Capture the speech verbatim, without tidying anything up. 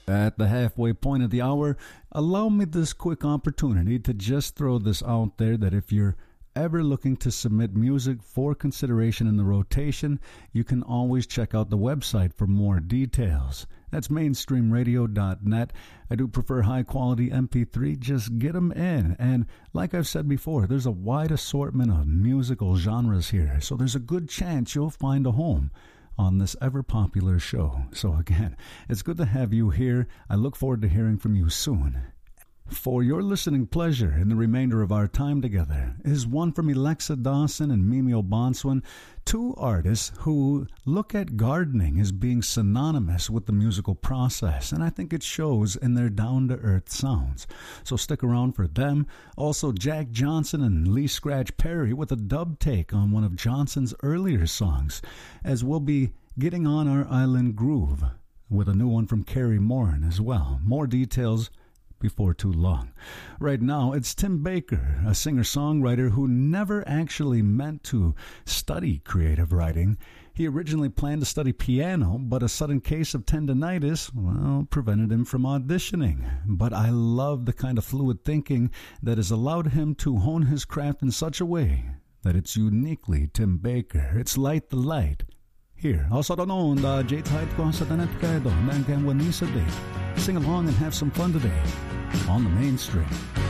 At the halfway point of the hour, allow me this quick opportunity to just throw this out there that if you're ever looking to submit music for consideration in the rotation, you can always check out the website for more details. That's mainstream radio dot net. I do prefer high-quality M P three. Just get them in. And like I've said before, there's a wide assortment of musical genres here, so there's a good chance you'll find a home on this ever-popular show. So again, it's good to have you here. I look forward to hearing from you soon. For your listening pleasure in the remainder of our time together is one from Alexa Dawson and Mimi O'Bonswan, two artists who look at gardening as being synonymous with the musical process, and I think it shows in their down-to-earth sounds. So stick around for them. Also, Jack Johnson and Lee Scratch Perry with a dub take on one of Johnson's earlier songs, as we'll be getting on our island groove with a new one from Carrie Morin as well. More details before too long. Right now, it's Tim Baker, a singer-songwriter who never actually meant to study creative writing. He originally planned to study piano, but a sudden case of tendinitis, well, prevented him from auditioning. But I love the kind of fluid thinking that has allowed him to hone his craft in such a way that it's uniquely Tim Baker. It's Light the Light. Here, also don't know the J Tide ko sa tanan kayo do nang kang wanisa day. Sing along and have some fun today on the Mainstream.